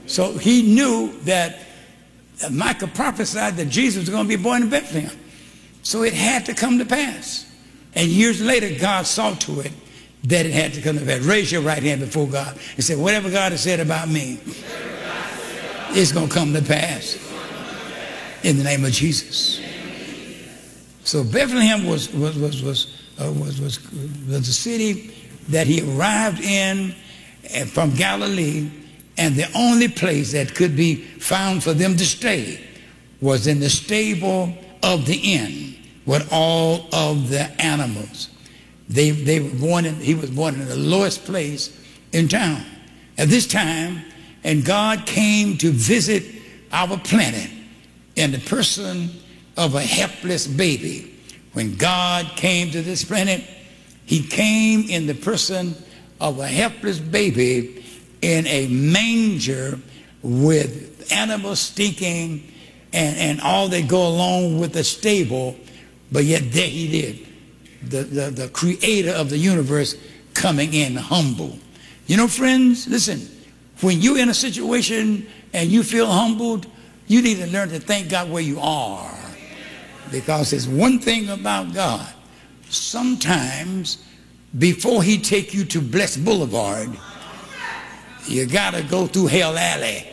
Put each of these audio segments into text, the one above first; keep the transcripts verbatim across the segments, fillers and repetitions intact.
So he knew that Micah prophesied that Jesus was going to be born in Bethlehem. So it had to come to pass. And years later, God saw to it that it had to come to pass. Raise your right hand before God and say, whatever God has said about me, it's going to come to pass in the name of Jesus. So Bethlehem was was was was uh, was, was was the city that he arrived in from Galilee, and the only place that could be found for them to stay was in the stable of the inn with all of the animals. They they were born in, he was born in the lowest place in town at this time, and God came to visit our planet in the person of a helpless baby. When God came to this planet, he came in the person of a helpless baby in a manger with animals stinking and, and all that go along with the stable, but yet there he did, the, the, the creator of the universe coming in humble. You know, friends, listen, when you're in a situation and you feel humbled, you need to learn to thank God where you are. Because there's one thing about God. Sometimes before he take you to Blessed Boulevard, you got to go through Hell Alley.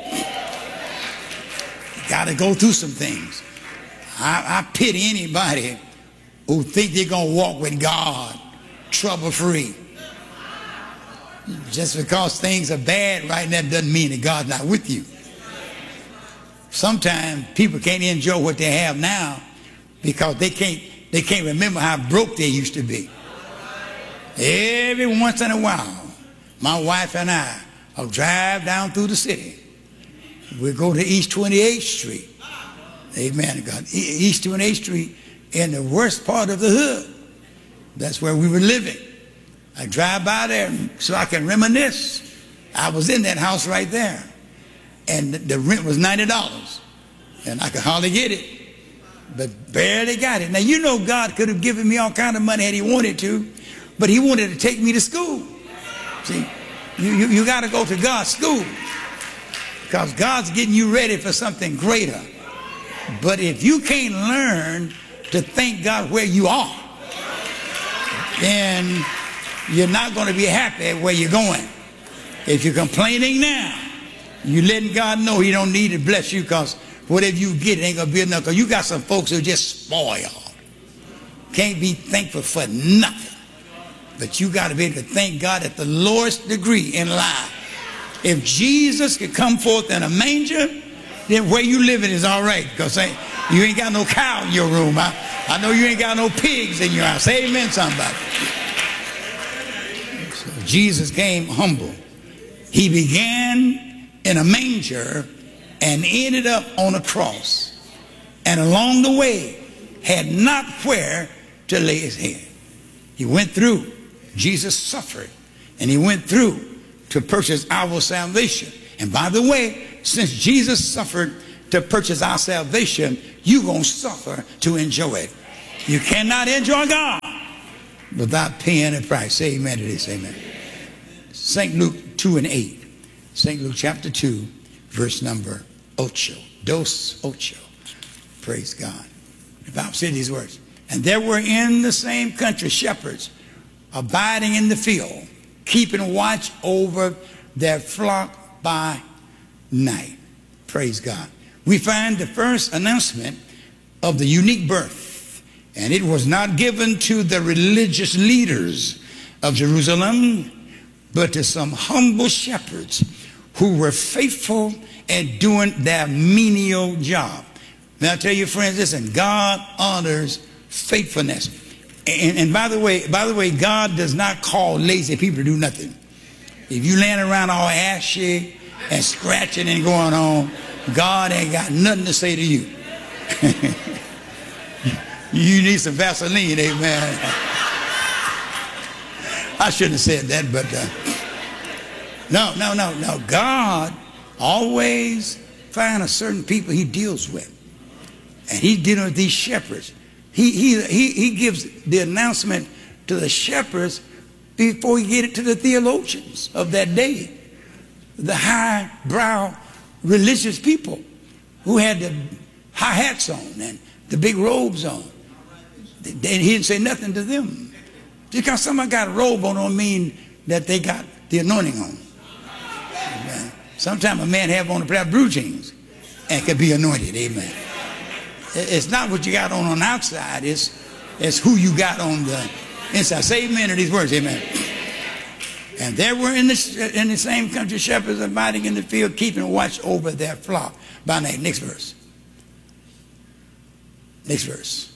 You got to go through some things. I, I pity anybody who think they're going to walk with God trouble-free. Just because things are bad right now doesn't mean that God's not with you. Sometimes people can't enjoy what they have now because they can't, they can't remember how broke they used to be. Every once in a while, my wife and I will drive down through the city. We'll go to East twenty-eighth Street. Amen, God. East twenty-eighth Street in the worst part of the hood. That's where we were living. I drive by there so I can reminisce. I was in that house right there. And the rent was ninety dollars. And I could hardly get it. But barely got it. Now, you know God could have given me all kind of money had he wanted to. But he wanted to take me to school. See, you, you, you got to go to God's school. Because God's getting you ready for something greater. But if you can't learn to thank God where you are, then you're not going to be happy at where you're going. If you're complaining now, you letting God know he don't need to bless you because whatever you get, it ain't going to be enough. Because you got some folks who just spoil. Can't be thankful for nothing. But you got to be able to thank God at the lowest degree in life. If Jesus could come forth in a manger, then where you living is all right. Because you ain't got no cow in your room. I, I know you ain't got no pigs in your house. Amen, somebody. So Jesus came humble. He began in a manger and ended up on a cross. And along the way, had not where to lay his head. He went through. Jesus suffered. And he went through to purchase our salvation. And by the way, since Jesus suffered to purchase our salvation, you're going to suffer to enjoy it. You cannot enjoy God without paying a price. Say amen to this. Amen. Saint Luke two and eight. Saint Luke chapter two, verse number ocho. Dos ocho. Praise God. The Bible said these words. And there were in the same country shepherds abiding in the field, keeping watch over their flock by night. Praise God. We find the first announcement of the unique birth, and it was not given to the religious leaders of Jerusalem, but to some humble shepherds who were faithful at doing their menial job. Now I tell you, friends, listen, God honors faithfulness. And, and by the way, by the way, God does not call lazy people to do nothing. If you laying around all ashy and scratching and going on, God ain't got nothing to say to you. You need some Vaseline, amen. I shouldn't have said that, but uh, no, no, no, no. God always finds a certain people he deals with. And he's dealing with these shepherds. He, he, he, he gives the announcement to the shepherds before he get it to the theologians of that day. The highbrow religious people who had the high hats on and the big robes on. And he didn't say nothing to them. Just because somebody got a robe on don't mean that they got the anointing on. Amen. Sometimes a man have on a pair of blue jeans and can be anointed. Amen. It's not what you got on on the outside. It's, it's who you got on the inside. Say amen to these words. Amen. And there were in the, in the same country shepherds abiding in the field, keeping watch over their flock by night. Next verse. Next verse.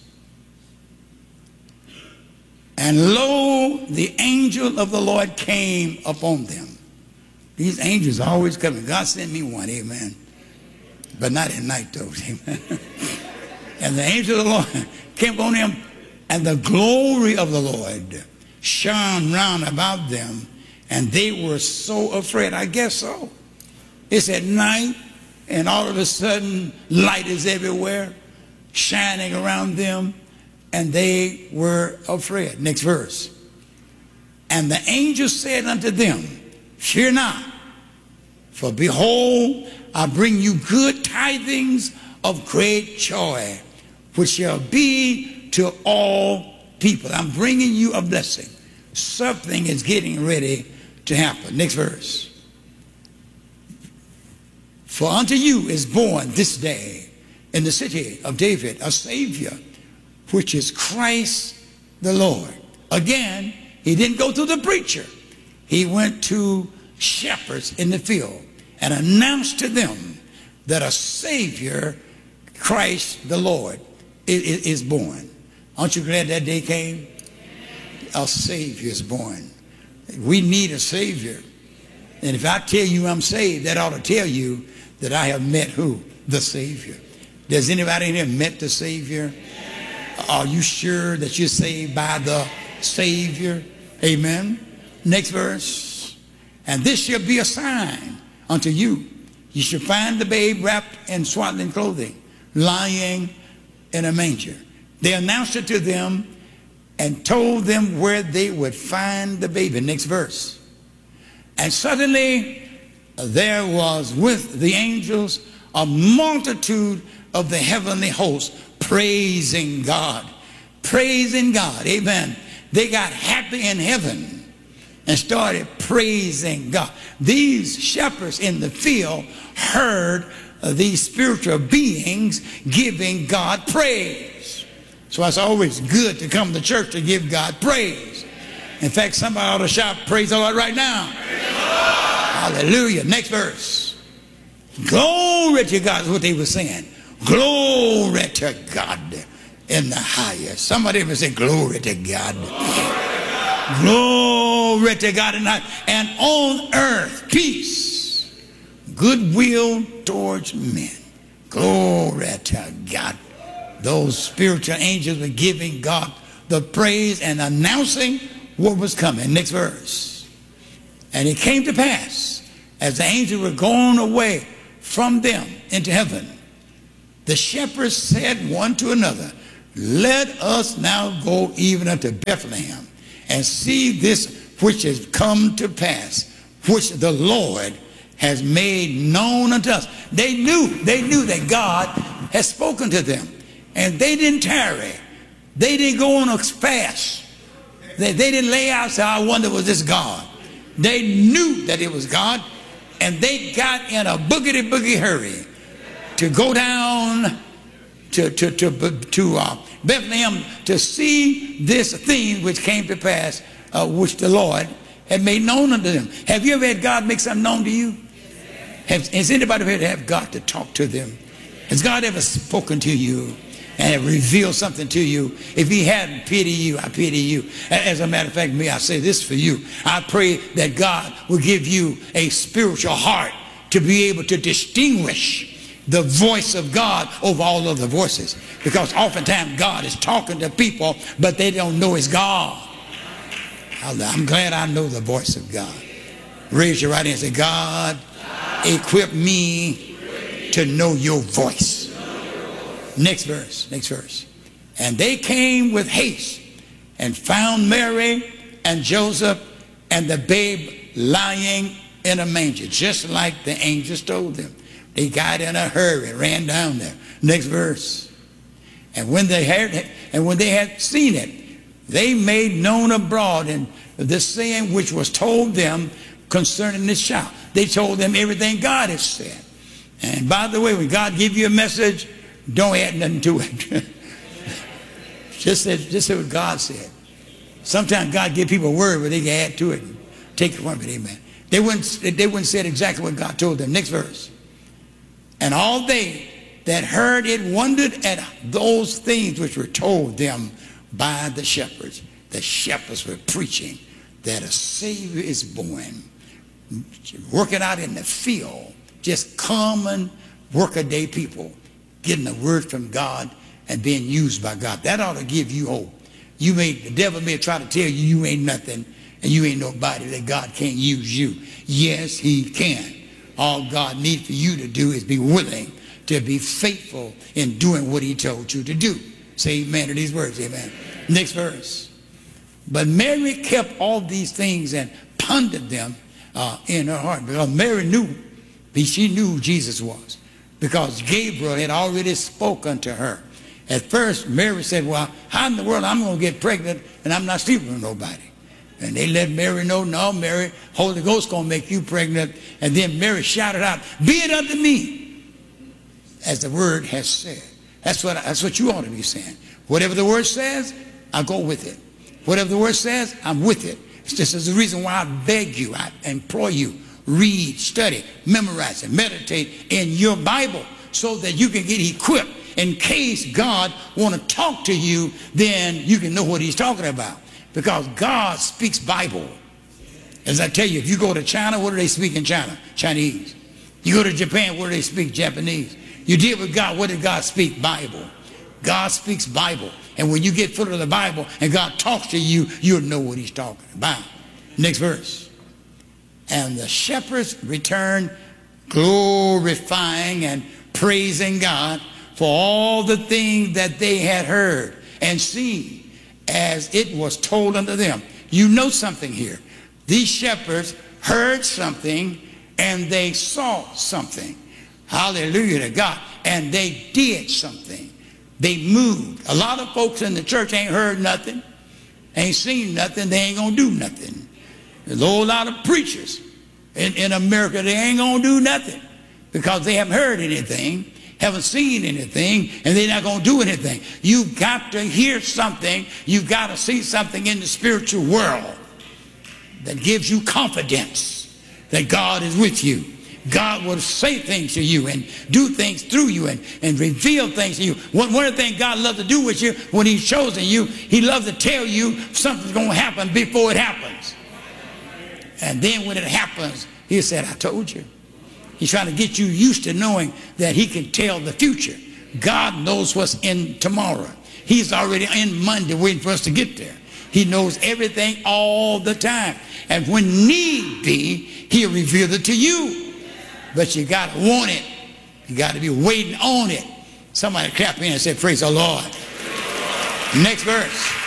And lo, the angel of the Lord came upon them. These angels are always coming. God sent me one, amen. But not at night, though, amen. And the angel of the Lord came upon them, and the glory of the Lord shone round about them, and they were so afraid. I guess so. It's at night, and all of a sudden, light is everywhere, shining around them, and they were afraid. Next verse. And the angel said unto them, fear not, for behold, I bring you good tidings of great joy, which shall be to all people. I'm bringing you a blessing. Something is getting ready to happen. Next verse. For unto you is born this day in the city of David a Savior, which is Christ the Lord. Again, he didn't go to the preacher. He went to shepherds in the field and announced to them that a Savior, Christ the Lord, is, is born. Aren't you glad that day came? A Savior is born. We need a Savior. And if I tell you I'm saved, that ought to tell you that I have met who? The Savior. Does anybody in here met the Savior? Are you sure that you're saved by the Savior? Amen. Next verse. And this shall be a sign unto you. You shall find the babe wrapped in swaddling clothing, lying in a manger. They announced it to them and told them where they would find the baby. Next verse. And suddenly there was with the angels a multitude of the heavenly hosts praising God. Praising God. Amen. They got happy in heaven and started praising God. These shepherds in the field heard uh, these spiritual beings giving God praise. So it's always good to come to church to give God praise. In fact, somebody ought to shout praise the Lord right now. Hallelujah. Next verse. Glory to God is what they were saying. Glory to God in the highest. Somebody ever say glory to God. Glory to God in the highest. And on earth peace, goodwill towards men. Glory to God. Those spiritual angels were giving God the praise and announcing what was coming. Next verse. And it came to pass, as the angels were going away from them into heaven, the shepherds said one to another, let us now go even unto Bethlehem and see this which has come to pass, which the Lord has made known unto us. They knew, they knew that God had spoken to them, and they didn't tarry. They didn't go on a fast. They, they didn't lay out and say, I wonder, was this God? They knew that it was God, and they got in a boogity boogie hurry to go down to, to, to, to uh, Bethlehem to see this thing which came to pass, uh, which the Lord had made known unto them. Have you ever had God make something known to you? Have, has anybody ever had God to talk to them? Has God ever spoken to you and have revealed something to you? If he hadn't, pity you, I pity you. As a matter of fact, me, I say this for you. I pray that God will give you a spiritual heart to be able to distinguish the voice of God over all other voices. Because oftentimes God is talking to people, but they don't know it's God. I'm glad I know the voice of God. Raise your right hand and say, God, equip me to know your voice. Next verse, next verse. And they came with haste and found Mary and Joseph and the babe lying in a manger, just like the angels told them. They got in a hurry, ran down there. Next verse. And when they heard it, and when they had seen it, they made known abroad and this saying which was told them concerning this child. They told them everything God had said. And by the way, when God give you a message, don't add nothing to it. just, say, just say what God said. Sometimes God give people a word, but they can add to it and take it from it. Amen. They wouldn't, they wouldn't say exactly what God told them. Next verse. And all they that heard it wondered at those things which were told them by the shepherds. The shepherds were preaching that a Savior is born, working out in the field, just common workaday people, getting a word from God and being used by God. That ought to give you hope. You may, the devil may try to tell you you ain't nothing and you ain't nobody, that God can't use you. Yes, he can. All God needs for you to do is be willing to be faithful in doing what he told you to do. Say amen to these words, amen. Next verse. But Mary kept all these things and pondered them uh, in her heart, because Mary knew, she knew who Jesus was, because Gabriel had already spoken to her. At first, Mary said, well, how in the world I'm going to get pregnant and I'm not sleeping with nobody? And they let Mary know, no, Mary, Holy Ghost going to make you pregnant. And then Mary shouted out, be it unto me, as the word has said. That's what, that's what you ought to be saying. Whatever the word says, I go with it. Whatever the word says, I'm with it. It's just as the reason why I beg you, I implore you, read, study, memorize, and meditate in your Bible so that you can get equipped. In case God want to talk to you, then you can know what he's talking about. Because God speaks Bible. As I tell you, if you go to China, what do they speak in China? Chinese. You go to Japan, what do they speak? Japanese. You deal with God, what did God speak? Bible. God speaks Bible. And when you get full of the Bible and God talks to you, you'll know what he's talking about. Next verse. And the shepherds returned, glorifying and praising God for all the things that they had heard and seen, as it was told unto them. You know something here. These shepherds heard something and they saw something. Hallelujah to God. And they did something. They moved. A lot of folks in the church ain't heard nothing, ain't seen nothing, they ain't gonna do nothing. There's a whole lot of preachers in, in America, they ain't gonna do nothing because they haven't heard anything, haven't seen anything, and they're not going to do anything. You've got to hear something. You've got to see something in the spiritual world that gives you confidence that God is with you. God will say things to you and do things through you and, and reveal things to you. One, one of the things God loves to do with you when he's chosen you, he loves to tell you something's going to happen before it happens. And then when it happens, he said, I told you. He's trying to get you used to knowing that he can tell the future. God knows what's in tomorrow. He's already in Monday waiting for us to get there. He knows everything all the time. And when need be, he'll reveal it to you. But you got to want it. You got to be waiting on it. Somebody clap in and say, praise the Lord. Next verse.